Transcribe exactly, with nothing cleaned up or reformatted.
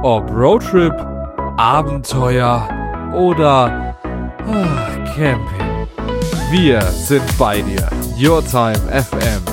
Ob Roadtrip, Abenteuer oder ah, Camping. Wir sind bei dir. Your Time F M.